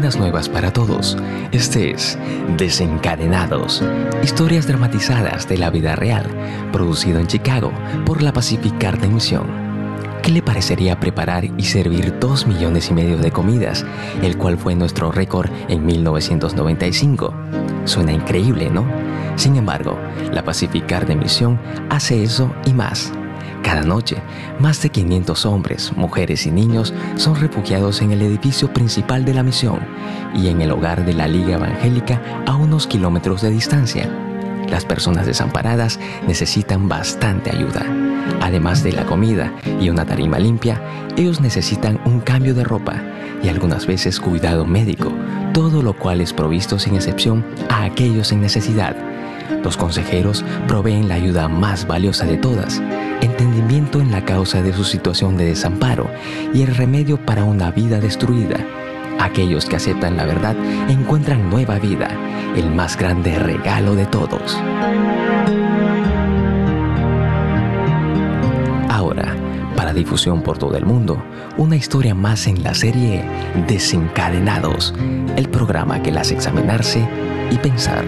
buenas nuevas para todos. Este es Desencadenados, historias dramatizadas de la vida real, producido en Chicago por la Pacific Garden Mission. ¿Qué le parecería preparar y servir 2,5 millones de comidas, el cual fue nuestro récord en 1995? Suena increíble, ¿no? Sin embargo, la Pacific Garden Mission hace eso y más. Cada noche, más de 500 hombres, mujeres y niños son refugiados en el edificio principal de la misión y en el hogar de la Liga Evangélica a unos kilómetros de distancia. Las personas desamparadas necesitan bastante ayuda. Además de la comida y una tarima limpia, ellos necesitan un cambio de ropa y algunas veces cuidado médico, todo lo cual es provisto sin excepción a aquellos en necesidad. Los consejeros proveen la ayuda más valiosa de todas, entendimiento en la causa de su situación de desamparo y el remedio para una vida destruida. Aquellos que aceptan la verdad encuentran nueva vida, el más grande regalo de todos. Ahora, para difusión por todo el mundo, una historia más en la serie Desencadenados, el programa que la hace examinarse y pensar.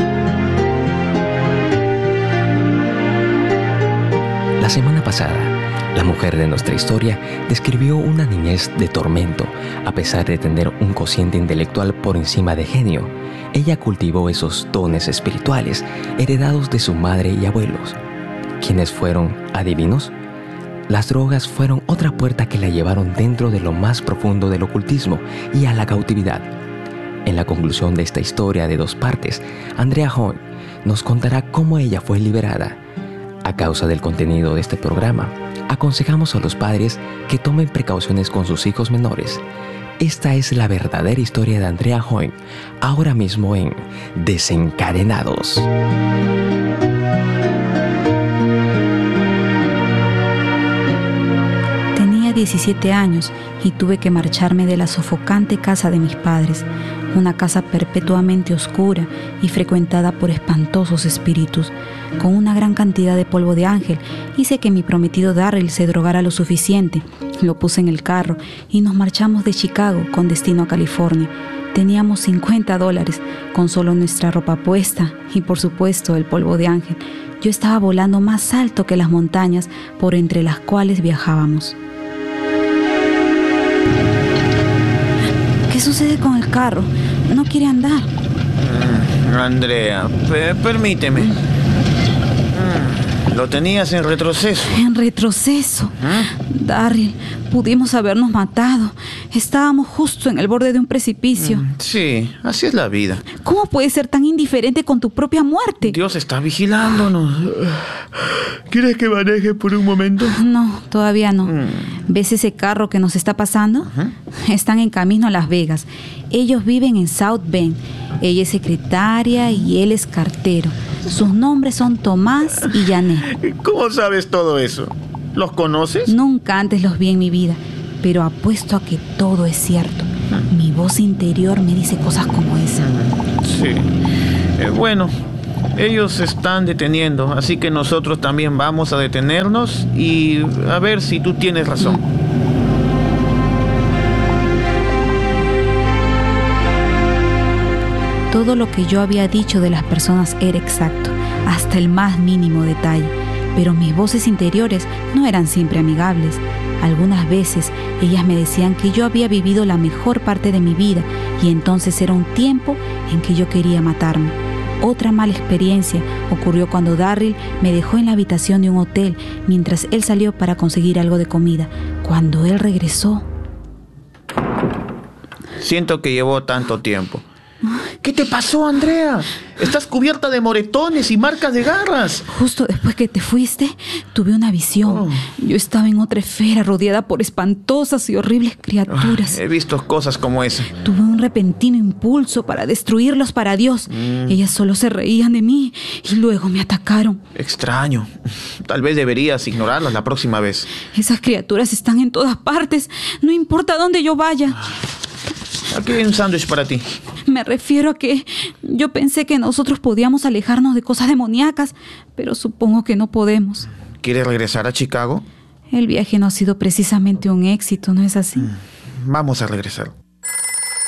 La semana pasada, la mujer de nuestra historia describió una niñez de tormento. A pesar de tener un cociente intelectual por encima de genio, ella cultivó esos dones espirituales heredados de su madre y abuelos. ¿Quiénes fueron adivinos? Las drogas fueron otra puerta que la llevaron dentro de lo más profundo del ocultismo y a la cautividad. En la conclusión de esta historia de 2 partes, Andrea Hoyne nos contará cómo ella fue liberada. A causa del contenido de este programa, aconsejamos a los padres que tomen precauciones con sus hijos menores. Esta es la verdadera historia de Andrea Hoyne, ahora mismo en Desencadenados. Tenía 17 años y tuve que marcharme de la sofocante casa de mis padres, una casa perpetuamente oscura y frecuentada por espantosos espíritus. Con una gran cantidad de polvo de ángel, hice que mi prometido Darryl se drogara lo suficiente. Lo puse en el carro y nos marchamos de Chicago con destino a California. Teníamos $50 con solo nuestra ropa puesta y, por supuesto, el polvo de ángel. Yo estaba volando más alto que las montañas por entre las cuales viajábamos. ¿Qué sucede con el carro? No quiere andar. Andrea, permíteme. Lo tenías en retroceso. ¿En retroceso? Darryl, pudimos habernos matado. Estábamos justo en el borde de un precipicio. Sí, así es la vida. ¿Cómo puedes ser tan indiferente con tu propia muerte? Dios está vigilándonos. ¿Quieres que maneje por un momento? No, todavía no. ¿Ves ese carro que nos está pasando? Están en camino a Las Vegas. Ellos viven en South Bend. Ella es secretaria y él es cartero. Sus nombres son Tomás y Janet. ¿Cómo sabes todo eso? ¿Los conoces? Nunca antes los vi en mi vida, pero apuesto a que todo es cierto. Mi voz interior me dice cosas como esa. Sí. Bueno, ellos se están deteniendo, así que nosotros también vamos a detenernos y a ver si tú tienes razón. Todo lo que yo había dicho de las personas era exacto, hasta el más mínimo detalle, pero mis voces interiores no eran siempre amigables. Algunas veces ellas me decían que yo había vivido la mejor parte de mi vida y entonces era un tiempo en que yo quería matarme. Otra mala experiencia ocurrió cuando Darryl me dejó en la habitación de un hotel mientras él salió para conseguir algo de comida. Cuando él regresó... Siento que llevó tanto tiempo. ¿Qué te pasó, Andrea? Estás cubierta de moretones y marcas de garras. Justo después que te fuiste, tuve una visión. Yo estaba en otra esfera rodeada por espantosas y horribles criaturas. He visto cosas como esa. Tuve un repentino impulso para destruirlos para Dios. Ellas solo se reían de mí y luego me atacaron. Extraño. Tal vez deberías ignorarlas la próxima vez. Esas criaturas están en todas partes. No importa dónde yo vaya. Aquí hay un sándwich para ti. Me refiero a que yo pensé que nosotros podíamos alejarnos de cosas demoníacas, pero supongo que no podemos. ¿Quieres regresar a Chicago? El viaje no ha sido precisamente un éxito, ¿no es así? Vamos a regresar.